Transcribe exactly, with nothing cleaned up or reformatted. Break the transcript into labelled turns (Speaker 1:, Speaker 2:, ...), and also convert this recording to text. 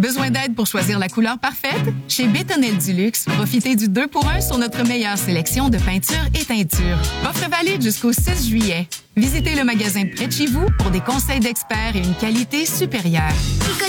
Speaker 1: Besoin d'aide pour choisir la couleur parfaite? Chez Bétonnel du Luxe, profitez du deux pour un sur notre meilleure sélection de peintures et teintures. Offre valide jusqu'au six juillet. Visitez le magasin près de chez vous pour des conseils d'experts et une qualité supérieure.